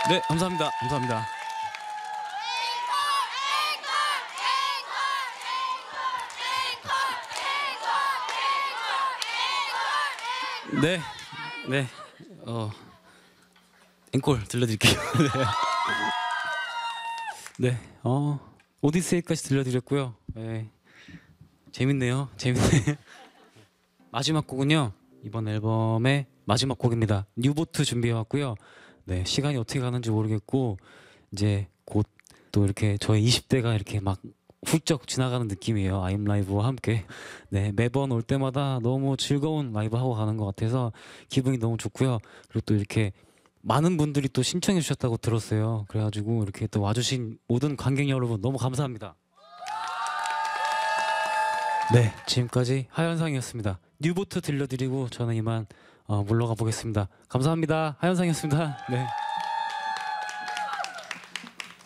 네, 감사합니다. 감사합니다. 네, 네, 앵콜 들려드릴게요. 네, 오디세이까지 들려드렸고요. 네, 재밌네요. 재밌네. 마지막 곡은요, 이번 앨범의 마지막 곡입니다. 뉴보트 준비해왔고요. 네, 시간이 어떻게 가는지 모르겠고 이제 곧 또 이렇게 저의 20대가 이렇게 막 훌쩍 지나가는 느낌이에요. 아임 라이브와 함께. 네, 매번 올 때마다 너무 즐거운 라이브 하고 가는 것 같아서 기분이 너무 좋고요. 그리고 또 이렇게 많은 분들이 또 신청해 주셨다고 들었어요. 그래가지고 이렇게 또 와주신 모든 관객 여러분 너무 감사합니다. 네, 지금까지 하현상이었습니다. 뉴보트 들려드리고 저는 이만 물러가 보겠습니다. 감사합니다. 하현상이었습니다. 네.